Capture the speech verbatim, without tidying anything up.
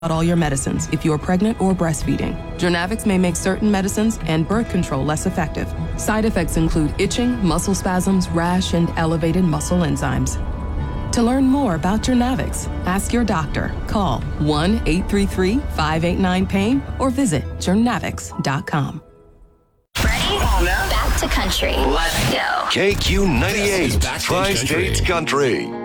all your medicines if you are pregnant or breastfeeding. Journavx may make certain medicines and birth control less effective. Side effects include itching, muscle spasms, rash, and elevated muscle enzymes. To learn more about Journavx, ask your doctor. Call one eight three three, five eight nine, pain or visit journavx dot com. Ready? Back to country. Let's go. K Q ninety-eight, Tri-State Country.